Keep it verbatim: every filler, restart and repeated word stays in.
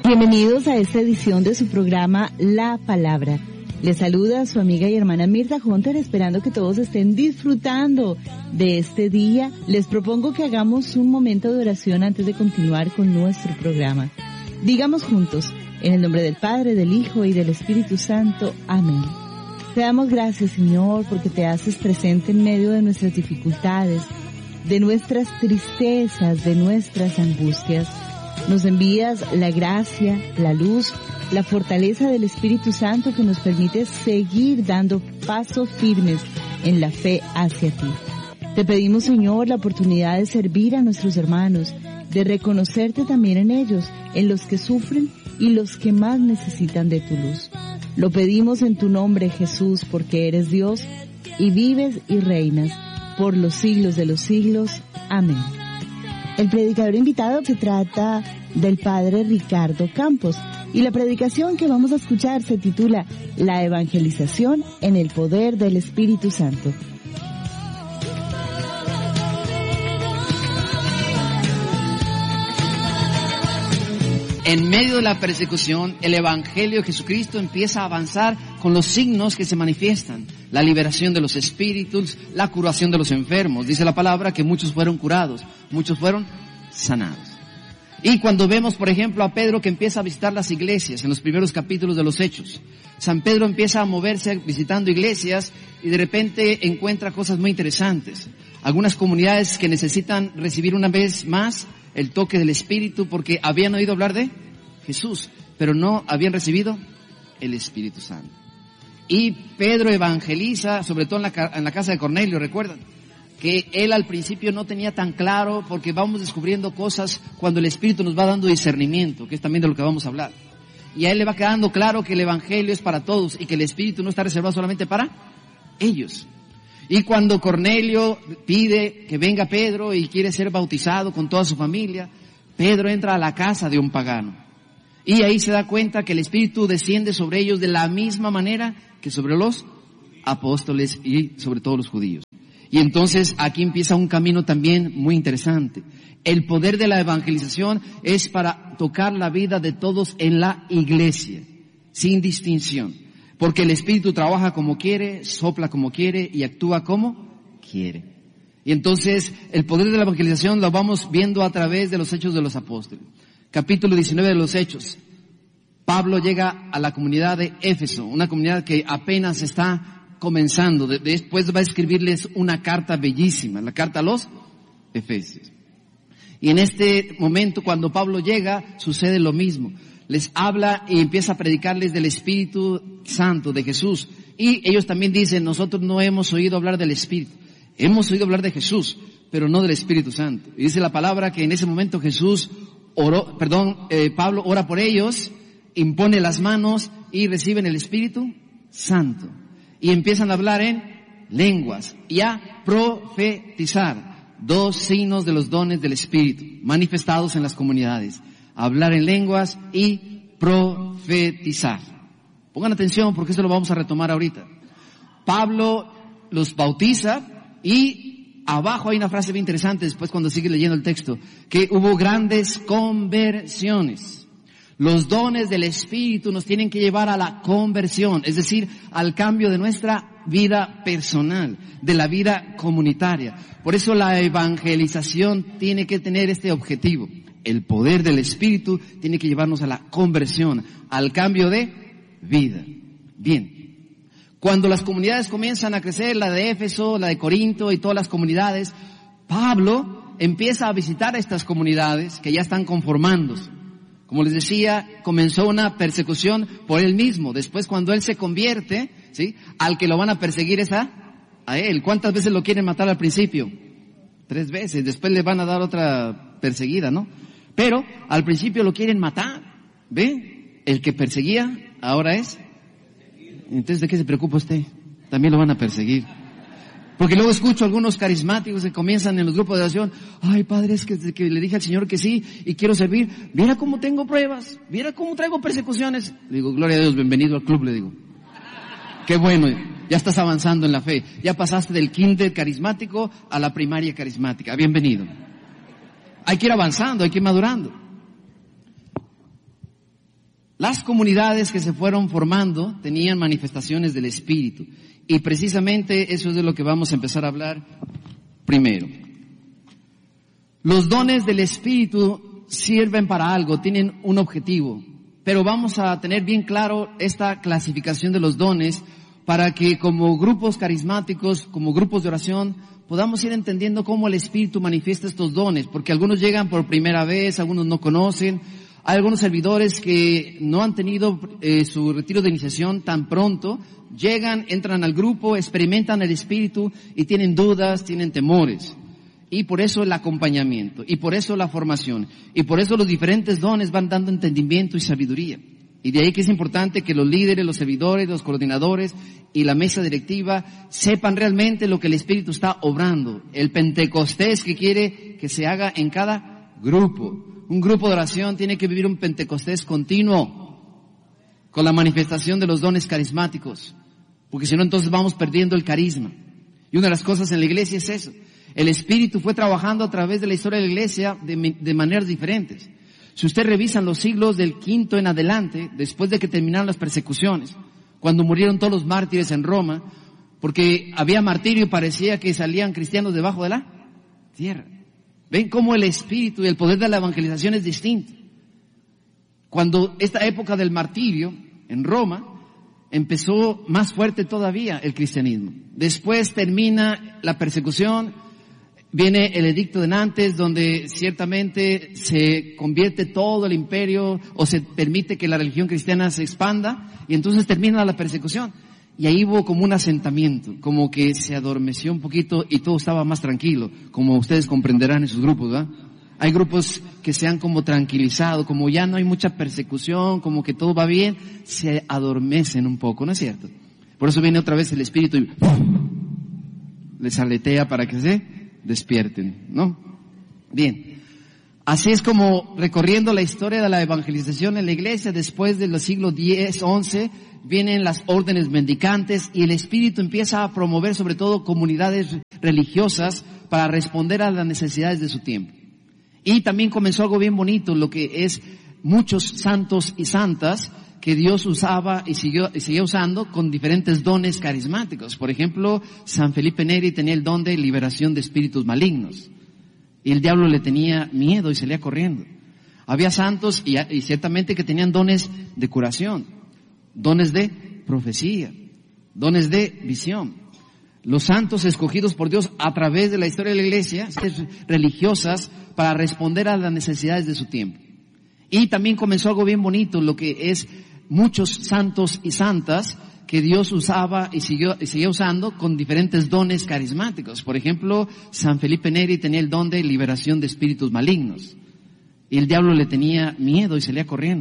Bienvenidos a esta edición de su programa La Palabra. Les saluda su amiga y hermana Mirta Hunter, esperando que todos estén disfrutando de este día. Les propongo que hagamos un momento de oración antes de continuar con nuestro programa. Digamos juntos, en el nombre del Padre, del Hijo y del Espíritu Santo. Amén. Te damos gracias, Señor, porque te haces presente en medio de nuestras dificultades, de nuestras tristezas, de nuestras angustias. Nos envías la gracia, la luz, la fortaleza del Espíritu Santo que nos permite seguir dando pasos firmes en la fe hacia ti. Te pedimos, Señor, la oportunidad de servir a nuestros hermanos, de reconocerte también en ellos, en los que sufren y los que más necesitan de tu luz. Lo pedimos en tu nombre, Jesús, porque eres Dios y vives y reinas por los siglos de los siglos. Amén. El predicador invitado se trata del padre Ricardo Campos y la predicación que vamos a escuchar se titula La evangelización en el poder del Espíritu Santo. En medio de la persecución, el Evangelio de Jesucristo empieza a avanzar con los signos que se manifiestan. La liberación de los espíritus, la curación de los enfermos. Dice la palabra que muchos fueron curados, muchos fueron sanados. Y cuando vemos, por ejemplo, a Pedro que empieza a visitar las iglesias en los primeros capítulos de los Hechos. San Pedro empieza a moverse visitando iglesias y de repente encuentra cosas muy interesantes. Algunas comunidades que necesitan recibir una vez más el toque del Espíritu porque habían oído hablar de Jesús, pero no habían recibido el Espíritu Santo. Y Pedro evangeliza, sobre todo en la, en la casa de Cornelio, recuerdan, que él al principio no tenía tan claro porque vamos descubriendo cosas cuando el Espíritu nos va dando discernimiento, que es también de lo que vamos a hablar. Y a él le va quedando claro que el Evangelio es para todos y que el Espíritu no está reservado solamente para ellos. Y cuando Cornelio pide que venga Pedro y quiere ser bautizado con toda su familia, Pedro entra a la casa de un pagano. Y ahí se da cuenta que el Espíritu desciende sobre ellos de la misma manera que sobre los apóstoles y sobre todo los judíos. Y entonces aquí empieza un camino también muy interesante. El poder de la evangelización es para tocar la vida de todos en la iglesia, sin distinción. Porque el Espíritu trabaja como quiere, sopla como quiere y actúa como quiere. Y entonces el poder de la evangelización lo vamos viendo a través de los Hechos de los Apóstoles. Capítulo diecinueve de los Hechos. Pablo llega a la comunidad de Éfeso, una comunidad que apenas está comenzando. Después va a escribirles una carta bellísima, la carta a los Efesios. Y en este momento, cuando Pablo llega, sucede lo mismo. Les habla y empieza a predicarles del Espíritu Santo, de Jesús. Y ellos también dicen, nosotros no hemos oído hablar del Espíritu. Hemos oído hablar de Jesús, pero no del Espíritu Santo. Y dice la palabra que en ese momento Jesús oró, perdón, eh, Pablo ora por ellos, impone las manos y reciben el Espíritu Santo. Y empiezan a hablar en lenguas y a profetizar. Dos signos de los dones del Espíritu manifestados en las comunidades. Hablar en lenguas y profetizar. Pongan atención porque eso lo vamos a retomar ahorita. Pablo los bautiza y abajo hay una frase bien interesante después cuando sigue leyendo el texto, que hubo grandes conversiones. Los dones del Espíritu nos tienen que llevar a la conversión, es decir, al cambio de nuestra vida personal, de la vida comunitaria. Por eso la evangelización tiene que tener este objetivo. El poder del Espíritu tiene que llevarnos a la conversión, al cambio de vida. Bien, cuando las comunidades comienzan a crecer, la de Éfeso, la de Corinto y todas las comunidades, Pablo empieza a visitar a estas comunidades que ya están conformándose. Como les decía, comenzó una persecución por él mismo. Después, cuando él se convierte, ¿sí?, al que lo van a perseguir es a, a él. ¿Cuántas veces lo quieren matar al principio? Tres veces. Después le van a dar otra perseguida, ¿no? Pero al principio lo quieren matar. ¿Ve? El que perseguía ahora es. Entonces, ¿de qué se preocupa usted? También lo van a perseguir. Porque luego escucho a algunos carismáticos que comienzan en los grupos de oración, ay padre, es que, que le dije al Señor que sí y quiero servir, viera cómo tengo pruebas, viera cómo traigo persecuciones. Le digo, gloria a Dios, bienvenido al club, le digo. Qué bueno, ya estás avanzando en la fe, ya pasaste del kinder carismático a la primaria carismática, bienvenido. Hay que ir avanzando, hay que ir madurando. Las comunidades que se fueron formando tenían manifestaciones del Espíritu. Y precisamente eso es de lo que vamos a empezar a hablar primero. Los dones del Espíritu sirven para algo, tienen un objetivo. Pero vamos a tener bien claro esta clasificación de los dones para que como grupos carismáticos, como grupos de oración, podamos ir entendiendo cómo el Espíritu manifiesta estos dones. Porque algunos llegan por primera vez, algunos no conocen. Hay algunos servidores que no han tenido eh, su retiro de iniciación tan pronto. Llegan, entran al grupo, experimentan el Espíritu y tienen dudas, tienen temores. Y por eso el acompañamiento, y por eso la formación, y por eso los diferentes dones van dando entendimiento y sabiduría. Y de ahí que es importante que los líderes, los servidores, los coordinadores y la mesa directiva sepan realmente lo que el Espíritu está obrando. El Pentecostés que quiere que se haga en cada grupo. Un grupo de oración tiene que vivir un Pentecostés continuo con la manifestación de los dones carismáticos, porque si no entonces vamos perdiendo el carisma. Y una de las cosas en la iglesia es eso. El Espíritu fue trabajando a través de la historia de la iglesia de, de maneras diferentes. Si usted revisa los siglos del quinto en adelante, después de que terminaron las persecuciones, cuando murieron todos los mártires en Roma, porque había martirio y parecía que salían cristianos debajo de la tierra. Ven cómo el espíritu y el poder de la evangelización es distinto. Cuando esta época del martirio en Roma empezó más fuerte todavía el cristianismo. Después termina la persecución, viene el edicto de Nantes, donde ciertamente se convierte todo el imperio o se permite que la religión cristiana se expanda y entonces termina la persecución. Y ahí hubo como un asentamiento, como que se adormeció un poquito y todo estaba más tranquilo, como ustedes comprenderán en sus grupos, ¿verdad? Hay grupos que se han como tranquilizado, como ya no hay mucha persecución, como que todo va bien, se adormecen un poco, ¿no es cierto? Por eso viene otra vez el Espíritu y les aletea para que se despierten, ¿no? Bien. Así es como recorriendo la historia de la evangelización en la iglesia, después de los siglos diez, once, vienen las órdenes mendicantes y el Espíritu empieza a promover sobre todo comunidades religiosas para responder a las necesidades de su tiempo. Y también comenzó algo bien bonito, lo que es muchos santos y santas que Dios usaba y siguió, y seguía usando con diferentes dones carismáticos. Por ejemplo, San Felipe Neri tenía el don de liberación de espíritus malignos. Y el diablo le tenía miedo y salía corriendo. Había santos y, y ciertamente que tenían dones de curación, dones de profecía, dones de visión. Los santos escogidos por Dios a través de la historia de la iglesia, religiosas, para responder a las necesidades de su tiempo. Y también comenzó algo bien bonito, lo que es muchos santos y santas que Dios usaba y siguió, y seguía usando con diferentes dones carismáticos. Por ejemplo, San Felipe Neri tenía el don de liberación de espíritus malignos. Y el diablo le tenía miedo y salía corriendo.